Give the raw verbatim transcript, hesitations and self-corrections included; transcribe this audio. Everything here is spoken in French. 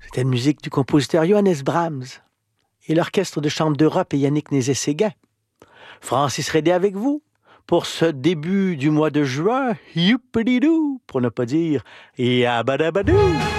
C'était une musique du compositeur Johannes Brahms et l'Orchestre de chambre d'Europe et Yannick Nézet-Séguin. Francis Redé avec vous pour ce début du mois de juin. Youpididou, pour ne pas dire yabadabadou.